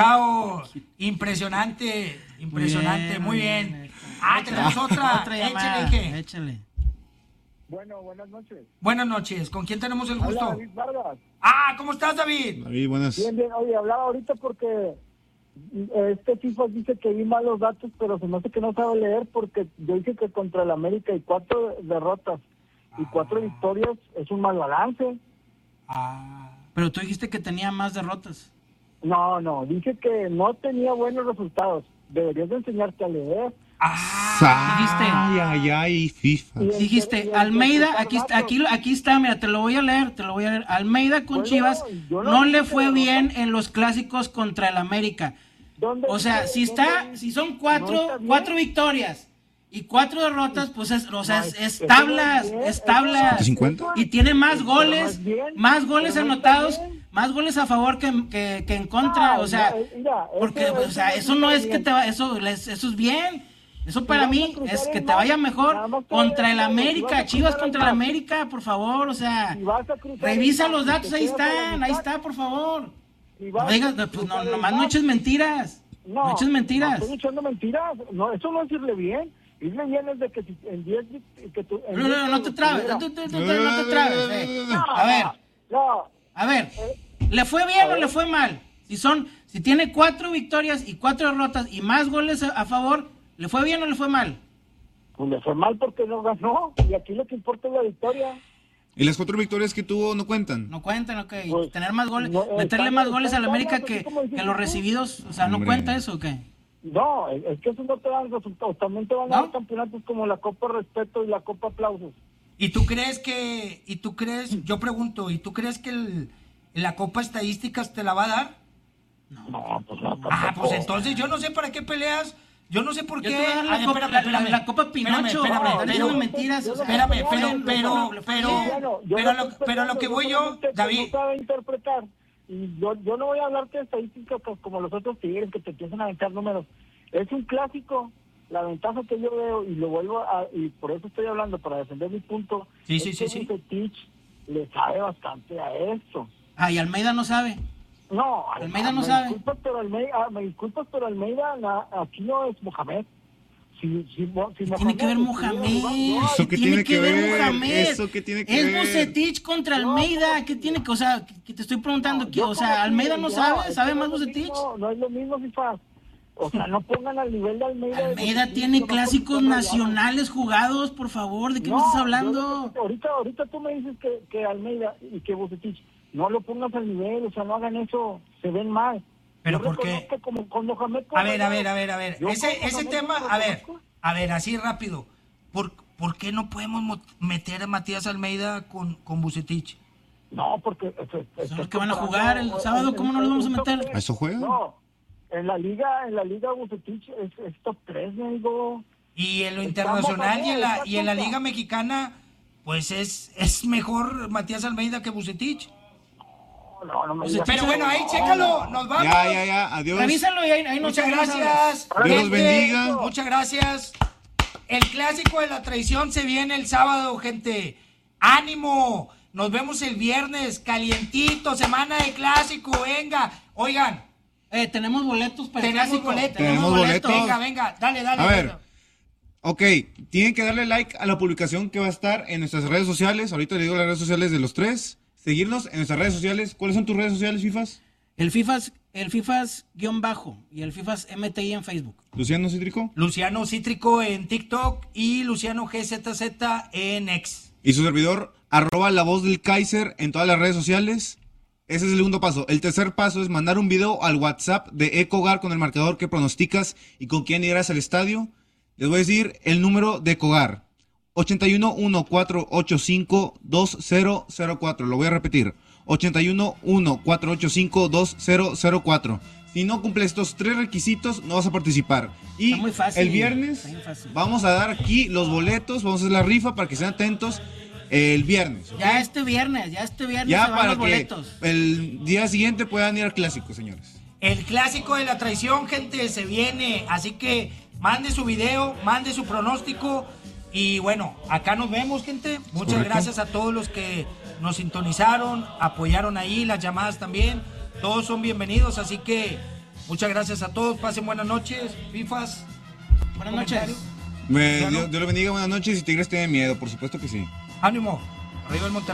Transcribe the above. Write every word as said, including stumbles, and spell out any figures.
Chao, impresionante, impresionante, muy bien. Muy bien. Ah, tenemos otra. Otra llamada. Échale, échale. Bueno, buenas noches. Buenas noches. ¿Con quién tenemos el gusto? Hola, David Vargas. Ah, ¿cómo estás, David? David, buenas. Bien, bien. Oye, hablaba ahorita porque este FIFA dice que vi malos datos, pero se me hace que no sabe leer porque yo dije que contra el América hay cuatro derrotas y cuatro ah. victorias, es un mal balance. Ah. Pero tú dijiste que tenía más derrotas. No, no, dije que no tenía buenos resultados. Deberías de enseñarte a leer. Ah, dijiste. Ay, ay, ay, FIFA. Dijiste, Almeida, aquí, aquí, aquí está, mira, te lo voy a leer, te lo voy a leer. Almeida con bueno, Chivas no, no le fue bien en los clásicos contra el América. O sea, si está, si son cuatro, no cuatro victorias y cuatro derrotas, pues es, o sea, es, es tablas, es tablas. ¿cincuenta? Y tiene más goles, más goles anotados, más goles a favor que, que, que en contra, o sea, porque, o sea, eso no es que te va, eso, eso es bien. Eso para mí es que te vaya mejor contra el América, Chivas contra el América, por favor, o sea, revisa los datos, ahí están, ahí está, por favor. No digas, pues no, nomás no eches mentiras, no eches mentiras. No estoy echando mentiras, no, eso no es irle bien. Irle bien es de que si en diez que tú... No, no, no te trabes, no te, no te, no te trabes, eh. A ver, a ver, ¿le fue bien o le fue mal? Si son, si tiene cuatro victorias y cuatro derrotas y más goles a, a favor, ¿le fue bien o le fue mal? Pues le fue mal porque no ganó. Y aquí lo que importa es la victoria. ¿Y las cuatro victorias que tuvo no cuentan? No cuentan, ok. Pues, tener más goles, no, meterle está, más goles a la América que, que los recibidos, o sea, ¿no Hombre. cuenta eso o qué? No, es que eso no te dan resultados. También te van ¿No? a dar campeonatos como la Copa Respeto y la Copa Aplausos. ¿Y tú crees que, y tú crees, yo pregunto, ¿y tú crees que el, la Copa Estadísticas te la va a dar? No, no pues no. Ah, pues entonces yo no sé para qué peleas. Yo no sé por qué. La, la, Copa, espérame, espérame, la, la Copa Pinocho. Espérame, espérame. No, no, mentiras. Espérame, pero, pero, pero, pero, lo, pero lo que voy yo, David. No sabe interpretar. Y yo, yo no voy a hablarte de estadísticas como los otros tigres que te empiezan a aventar números. Es un clásico. La ventaja que yo veo, y lo vuelvo a, y por eso estoy hablando, para defender mi punto, sí, es sí, que sí, sí. Bucetich le sabe bastante a esto. Ah, y Almeida no sabe. No, Almeida no me sabe. Disculpas, pero Almeida, me disculpas, pero Almeida na, aquí no es Mohamed. Si, si, si Mohamed tiene que ver Mohamed. Eso que tiene, tiene que, que ver, ver Mohamed. Eso que tiene que es ver. Es Bucetich contra Almeida. ¿Qué tiene que, o sea, que te estoy preguntando? No, que, o sea, Almeida no sabe, no, sabe más Bucetich. No, no es lo mismo, FIFA. O sea, no pongan al nivel de Almeida. Almeida de tiene clásicos nacionales jugados, por favor. ¿De qué no, me estás hablando? Yo, ahorita, ahorita tú me dices que, que Almeida y que Bucetich no lo pongas al nivel, o sea, no hagan eso, se ven mal. Pero yo ¿por qué? Como con Mohamed, a ver, a ver, a ver, a ver. Ese, ese tema, a ver, a ver, así rápido. ¿Por, ¿por qué no podemos meter a Matías Almeida con, con Bucetich? No, porque... Son los que van a jugar el sábado, ¿cómo no los vamos a meter? ¿A eso juegan? No, en la liga, en la liga Bucetich es, es top tres, me digo. Y en lo internacional y en la, y en la liga mexicana, pues es, es mejor Matías Almeida que Bucetich. No, no me digas. Pero bueno, ahí chécalo, nos vamos. Ya, ya, ya, adiós. Revísalo y ahí, ahí Muchas gracias. Dios los bendiga. Muchas gracias. El clásico de la traición se viene el sábado, gente. ¡Ánimo! Nos vemos el viernes, calientito, semana de clásico, venga. Oigan. Eh, tenemos boletos para tenemos el clásico. Boletos. Tenemos boletos. Venga, venga, dale, dale. A ver. Ok, tienen que darle like a la publicación que va a estar en nuestras redes sociales. Ahorita le digo las redes sociales de los tres. Seguirnos en nuestras redes sociales. ¿Cuáles son tus redes sociales, FIFAs? El FIFAs, el FIFAs guión bajo y el FIFAs M T I en Facebook. ¿Luciano Cítrico? Luciano Cítrico en TikTok y Luciano G Z Z en X. Y su servidor, arroba la voz del Kaiser en todas las redes sociales. Ese es el segundo paso. El tercer paso es mandar un video al WhatsApp de Ecogar con el marcador que pronosticas y con quién irás al estadio. Les voy a decir el número de Ecogar. ochenta y uno, uno, cuatro, ocho, cinco, dos, cero, cero, cuatro. Lo voy a repetir. ochenta y uno, uno, cuatro, ocho, cinco, dos, cero, cero, cuatro. Si no cumples estos tres requisitos, no vas a participar. Y muy fácil, el viernes vamos a dar aquí los boletos, vamos a hacer la rifa para que estén atentos. El viernes. ¿Okay? Ya este viernes, ya este viernes ya se van para los que boletos. El día siguiente puedan ir al clásico, señores. El clásico de la traición, gente, se viene. Así que mande su video, mande su pronóstico. Y bueno, acá nos vemos, gente. Muchas Correcto. Gracias a todos los que nos sintonizaron, apoyaron ahí, las llamadas también. Todos son bienvenidos, así que Muchas gracias a todos, pasen buenas noches, Fifas. Buenas noches. Me, Dios, Dios lo bendiga, buenas noches y Tigres tiene miedo, por supuesto que sí. Ánimo, arriba el Monterrey.